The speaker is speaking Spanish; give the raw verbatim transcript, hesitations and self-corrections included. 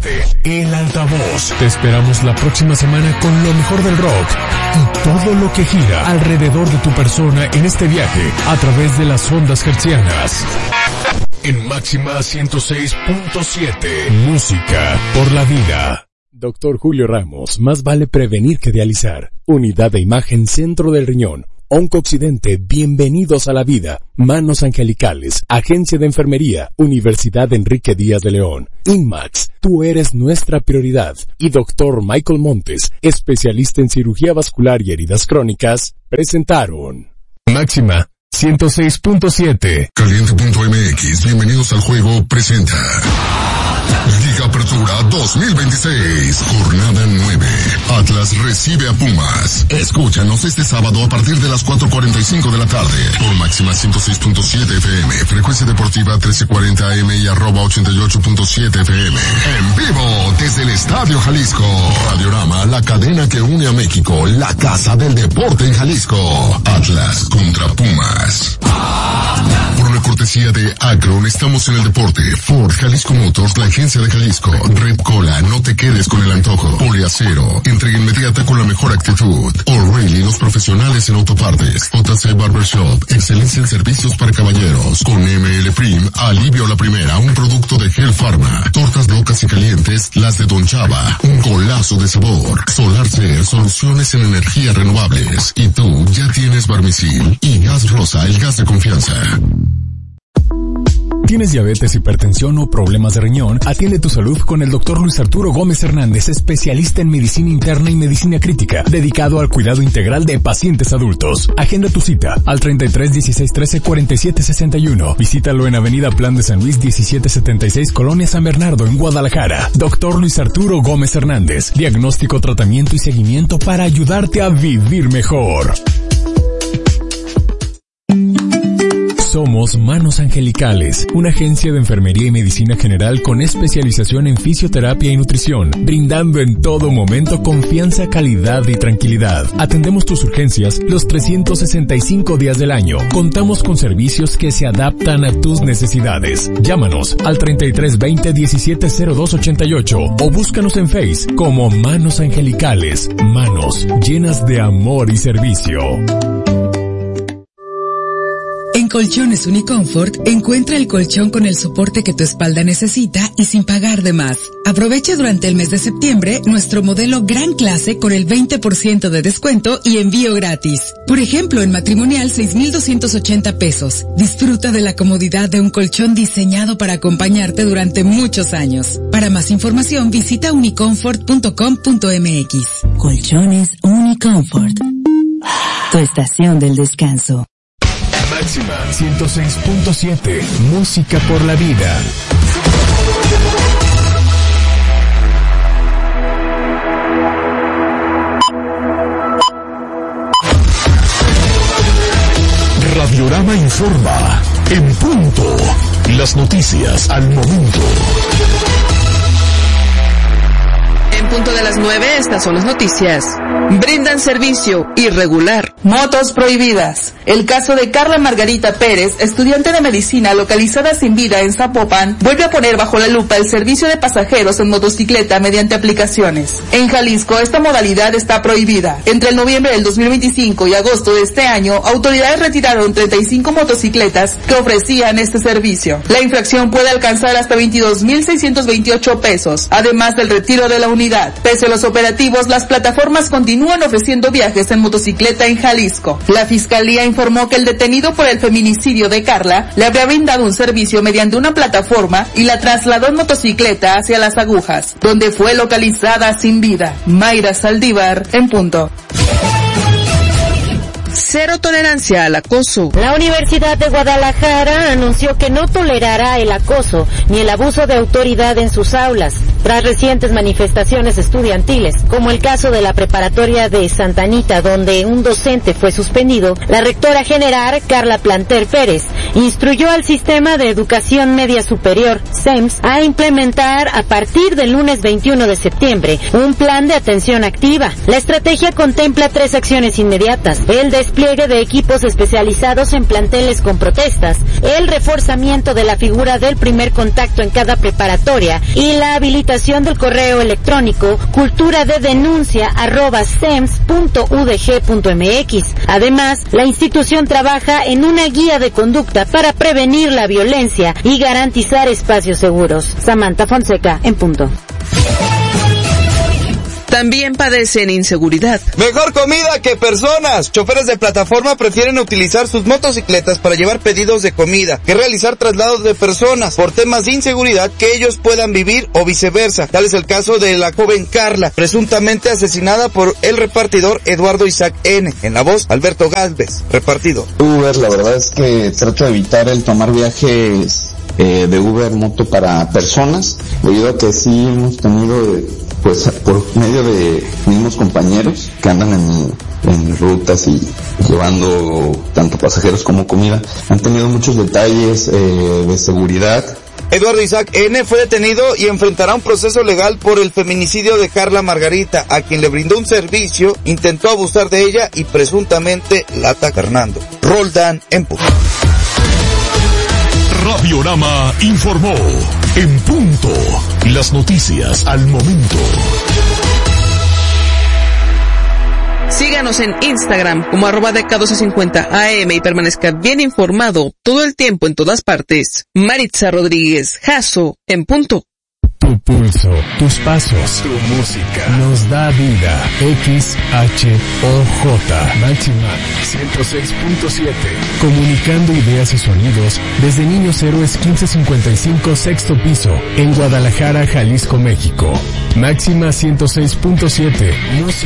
siete, El Altavoz. Te esperamos la próxima semana con lo mejor del rock y todo lo que gira alrededor de tu persona en este viaje a través de las ondas hertzianas. En Máxima ciento seis punto siete, música por la vida. Doctor Julio Ramos, más vale prevenir que dializar. Unidad de imagen Centro del Riñón. Oncooccidente, bienvenidos a la vida. Manos Angelicales, Agencia de Enfermería, Universidad Enrique Díaz de León. INMAX, tú eres nuestra prioridad. Y Doctor Michael Montes, especialista en cirugía vascular y heridas crónicas, presentaron Máxima ciento seis punto siete. Caliente punto M X, bienvenidos al juego, presenta Liga Apertura dos mil veintiséis, jornada nueve. Atlas recibe a Pumas. Escúchanos este sábado a partir de las cuatro cuarenta y cinco de la tarde por Máxima ciento seis punto siete F M, frecuencia deportiva trece cuarenta A M y arroba ochenta y ocho punto siete F M. En vivo desde el Estadio Jalisco. Radiorama, la cadena que une a México, la casa del deporte en Jalisco. Atlas contra Pumas. Por una cortesía de Akron, estamos en el deporte. Ford, Jalisco Motors, la agencia de Jalisco. Red Cola, no te quedes con el antojo. Poliacero, entrega inmediata con la mejor actitud. O'Reilly, los profesionales en autopartes. J C Barbershop, excelencia en servicios para caballeros. Con M L Prim, alivio a la primera, un producto de Hell Pharma. Tortas locas y calientes, las de Don Chava, un golazo de sabor. Solarcer, soluciones en energías renovables. Y tú ya tienes Barmisil y Gas Rosa, el gas de confianza. ¿Tienes diabetes, hipertensión o problemas de riñón? Atiende tu salud con el doctor Luis Arturo Gómez Hernández, especialista en medicina interna y medicina crítica, dedicado al cuidado integral de pacientes adultos. Agenda tu cita al treinta y tres dieciséis trece cuarenta y siete sesenta y uno. Visítalo en Avenida Plan de San Luis diecisiete setenta y seis, Colonia San Bernardo, en Guadalajara. Doctor Luis Arturo Gómez Hernández. Diagnóstico, tratamiento y seguimiento para ayudarte a vivir mejor. Somos Manos Angelicales, una agencia de enfermería y medicina general con especialización en fisioterapia y nutrición, brindando en todo momento confianza, calidad y tranquilidad. Atendemos tus urgencias los trescientos sesenta y cinco días del año. Contamos con servicios que se adaptan a tus necesidades. Llámanos al treinta y tres veinte diecisiete cero dos ochenta y ocho o búscanos en Face como Manos Angelicales. Manos llenas de amor y servicio. En Colchones Uniconfort, encuentra el colchón con el soporte que tu espalda necesita y sin pagar de más. Aprovecha durante el mes de septiembre nuestro modelo Gran Clase con el veinte por ciento de descuento y envío gratis. Por ejemplo, en matrimonial seis mil doscientos ochenta pesos. Disfruta de la comodidad de un colchón diseñado para acompañarte durante muchos años. Para más información, visita uniconfort punto com punto m x. Colchones Uniconfort, tu estación del descanso. Máxima ciento seis punto siete, música por la vida. Radiorama informa, en punto, las noticias al momento. En punto de las nueve, estas son las noticias. Brindan servicio irregular. Motos prohibidas. El caso de Carla Margarita Pérez, estudiante de medicina localizada sin vida en Zapopan, vuelve a poner bajo la lupa el servicio de pasajeros en motocicleta mediante aplicaciones. En Jalisco, esta modalidad está prohibida. Entre el noviembre del dos mil veinticinco y agosto de este año, autoridades retiraron treinta y cinco motocicletas que ofrecían este servicio. La infracción puede alcanzar hasta veintidós mil seiscientos veintiocho pesos, además del retiro de la unidad. Pese a los operativos, las plataformas continúan ofreciendo viajes en motocicleta en Jalisco. La Fiscalía informó que el detenido por el feminicidio de Carla le habría brindado un servicio mediante una plataforma y la trasladó en motocicleta hacia Las Agujas, donde fue localizada sin vida. Mayra Saldívar, en punto. Cero tolerancia al acoso. La Universidad de Guadalajara anunció que no tolerará el acoso ni el abuso de autoridad en sus aulas, tras recientes manifestaciones estudiantiles, como el caso de la preparatoria de Santa Anita, donde un docente fue suspendido. La rectora general, Carla Planter Pérez, instruyó al Sistema de Educación Media Superior, S E M S, a implementar a partir del lunes veintiuno de septiembre un plan de atención activa. La estrategia contempla tres acciones inmediatas: el despliegue de equipos especializados en planteles con protestas, el reforzamiento de la figura del primer contacto en cada preparatoria y la habilitación implementación del correo electrónico cultura de denuncia arroba sems punto u d g punto m x. Además, la institución trabaja en una guía de conducta para prevenir la violencia y garantizar espacios seguros. Samantha Fonseca, en punto. También padecen inseguridad. Mejor comida que personas. Choferes de plataforma prefieren utilizar sus motocicletas para llevar pedidos de comida que realizar traslados de personas por temas de inseguridad que ellos puedan vivir o viceversa. Tal es el caso de la joven Carla, presuntamente asesinada por el repartidor Eduardo Isaac N. En la voz, Alberto Gálvez, repartidor. Uber, la verdad es que trato de evitar el tomar viajes eh, de Uber moto para personas, debido a que sí hemos tenido, pues por medio de mismos compañeros que andan en, en rutas y llevando tanto pasajeros como comida, han tenido muchos detalles eh, de seguridad. Eduardo Isaac N. fue detenido y enfrentará un proceso legal por el feminicidio de Carla Margarita, a quien le brindó un servicio, intentó abusar de ella y presuntamente la ataca. Fernando Roldán, en punto. Radiorama informó. En punto. Las noticias al momento. Síganos en Instagram como arroba D K doce cincuenta A M y permanezca bien informado todo el tiempo en todas partes. Maritza Rodríguez, Jasso, en punto. Tu pulso, tus pasos, tu música nos da vida. X H O J Máxima ciento seis punto siete. Comunicando ideas y sonidos desde Niños Héroes quince cincuenta y cinco sexto piso en Guadalajara, Jalisco, México. Máxima ciento seis punto siete. Música